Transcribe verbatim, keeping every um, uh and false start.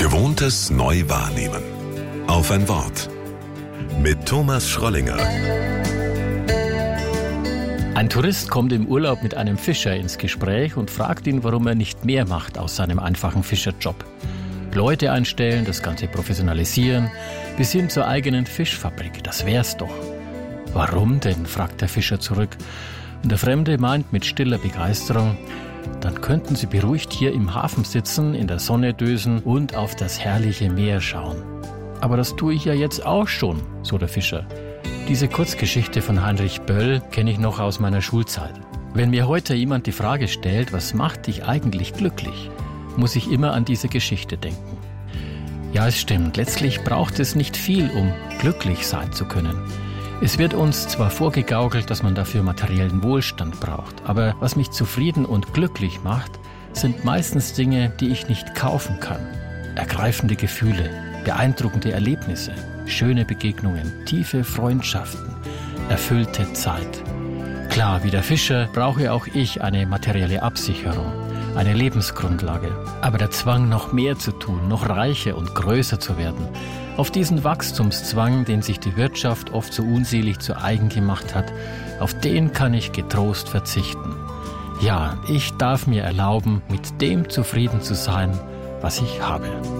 Gewohntes neu wahrnehmen. Auf ein Wort. Mit Thomas Schrollinger. Ein Tourist kommt im Urlaub mit einem Fischer ins Gespräch und fragt ihn, warum er nicht mehr macht aus seinem einfachen Fischerjob. Leute einstellen, das Ganze professionalisieren, bis hin zur eigenen Fischfabrik, das wär's doch. Warum denn, fragt der Fischer zurück. Und der Fremde meint mit stiller Begeisterung, dann könnten Sie beruhigt hier im Hafen sitzen, in der Sonne dösen und auf das herrliche Meer schauen. Aber das tue ich ja jetzt auch schon, so der Fischer. Diese Kurzgeschichte von Heinrich Böll kenne ich noch aus meiner Schulzeit. Wenn mir heute jemand die Frage stellt, was macht dich eigentlich glücklich, muss ich immer an diese Geschichte denken. Ja, es stimmt, letztlich braucht es nicht viel, um glücklich sein zu können. Es wird uns zwar vorgegaukelt, dass man dafür materiellen Wohlstand braucht, aber was mich zufrieden und glücklich macht, sind meistens Dinge, die ich nicht kaufen kann. Ergreifende Gefühle, beeindruckende Erlebnisse, schöne Begegnungen, tiefe Freundschaften, erfüllte Zeit. Klar, wie der Fischer brauche auch ich eine materielle Absicherung, eine Lebensgrundlage. Aber der Zwang, noch mehr zu tun, noch reicher und größer zu werden, auf diesen Wachstumszwang, den sich die Wirtschaft oft so unselig zu eigen gemacht hat, auf den kann ich getrost verzichten. Ja, ich darf mir erlauben, mit dem zufrieden zu sein, was ich habe.